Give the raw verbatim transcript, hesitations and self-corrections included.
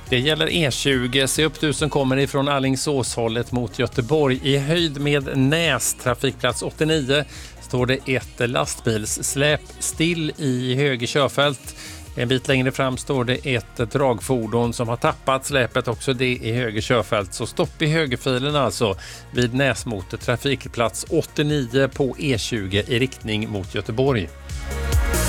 Det gäller E tjugo, se upp du som kommer ifrån Alingsåshållet mot Göteborg. I höjd med Näs, trafikplats åttionio, står det ett lastbilssläp still i höger körfält. En bit längre fram står det ett dragfordon som har tappat släpet, också det i höger körfält. Så stopp i högerfilen alltså vid Näs mot trafikplats åttionio på E tjugo i riktning mot Göteborg.